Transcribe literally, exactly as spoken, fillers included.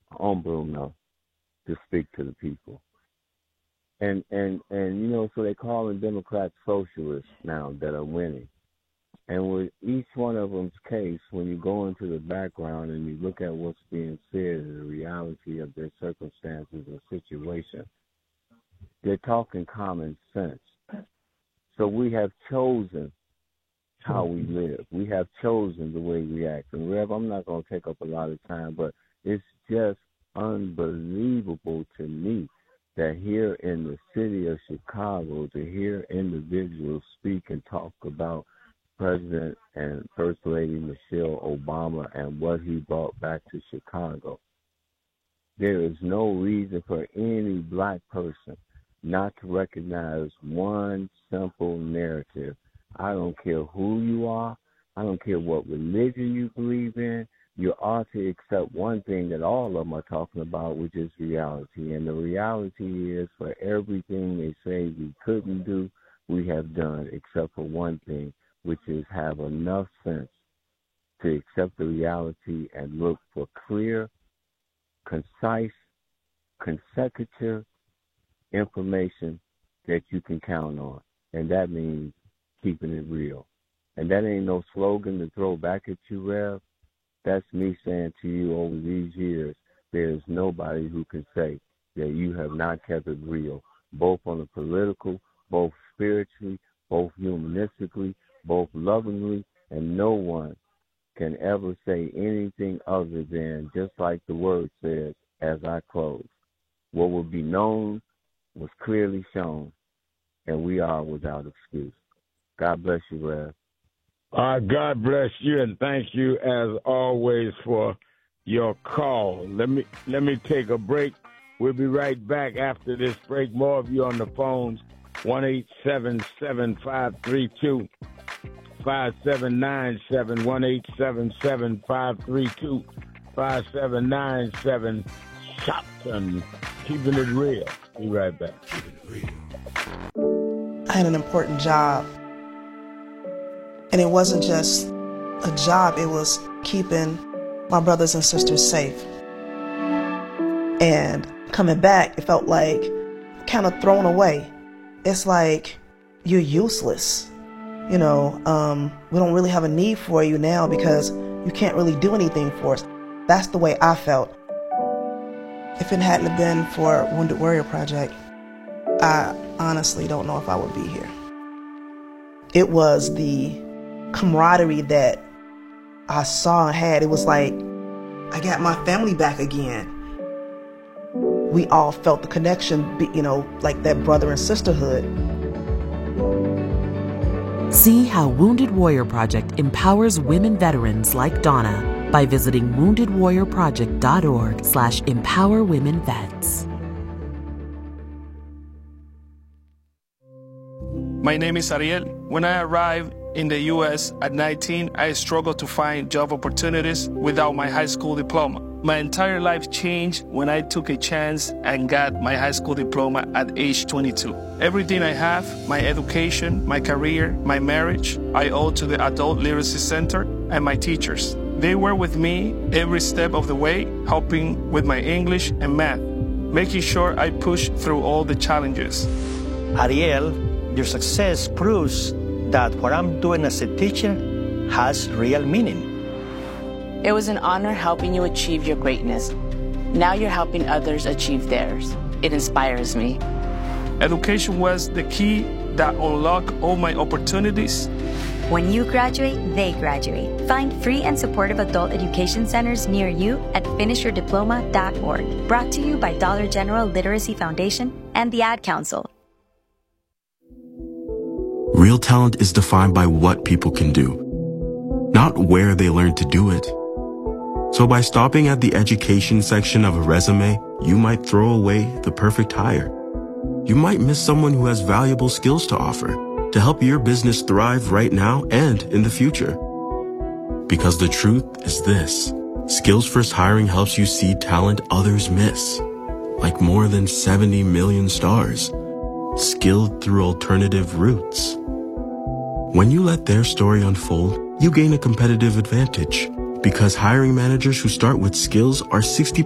humble enough to speak to the people. And, and, and you know, so they call them Democrats socialists now that are winning. And with each one of them's case, when you go into the background and you look at what's being said and the reality of their circumstances or situation, they're talking common sense. So we have chosen how we live. We have chosen the way we act. And Rev, I'm not going to take up a lot of time, but it's just unbelievable to me that here in the city of Chicago, to hear individuals speak and talk about President and First Lady Michelle Obama and what he brought back to Chicago. There is no reason for any black person not to recognize one simple narrative. I don't care who you are. I don't care what religion you believe in. You ought to accept one thing that all of them are talking about, which is reality. And the reality is, for everything they say we couldn't do, we have done, except for one thing, which is have enough sense to accept the reality and look for clear, concise, consecutive information that you can count on. And that means keeping it real. And that ain't no slogan to throw back at you, Rev. That's me saying to you, over these years, there's nobody who can say that you have not kept it real, both on the political, both spiritually, both humanistically, both lovingly, and no one can ever say anything other than, just like the word says, as I close, what will be known was clearly shown, and we are without excuse. God bless you, Rev. Uh, God bless you, and thank you, as always, for your call. Let me let me take a break. We'll be right back after this break. More of you on the phones, one eight seven seven, five three two, five seven nine seven, one eight seven seven, five three two, five seven nine seven. Shopton, keeping it real. Be right back. I had an important job. And it wasn't just a job, it was keeping my brothers and sisters safe. And coming back, it felt like kind of thrown away. It's like you're useless. You know, um, we don't really have a need for you now because you can't really do anything for us. That's the way I felt. If it hadn't been for Wounded Warrior Project, I honestly don't know if I would be here. It was the camaraderie that I saw and had. It was like I got my family back again. We all felt the connection, you know, like that brother and sisterhood. See how Wounded Warrior Project empowers women veterans like Donna by visiting wounded warrior project dot org slash empower women vets. My name is Ariel. When I arrived in the U S at nineteen, I struggled to find job opportunities without my high school diploma. My entire life changed when I took a chance and got my high school diploma at age twenty-two. Everything I have, my education, my career, my marriage, I owe to the Adult Literacy Center and my teachers. They were with me every step of the way, helping with my English and math, making sure I pushed through all the challenges. Ariel, your success proves that what I'm doing as a teacher has real meaning. It was an honor helping you achieve your greatness. Now you're helping others achieve theirs. It inspires me. Education was the key that unlocked all my opportunities. When you graduate, they graduate. Find free and supportive adult education centers near you at finish your diploma dot org. Brought to you by Dollar General Literacy Foundation and the Ad Council. Real talent is defined by what people can do, not where they learn to do it. So by stopping at the education section of a resume, you might throw away the perfect hire. You might miss someone who has valuable skills to offer to help your business thrive right now and in the future. Because the truth is this: Skills First Hiring helps you see talent others miss, like more than seventy million stars, skilled through alternative routes. When you let their story unfold, you gain a competitive advantage, because hiring managers who start with skills are sixty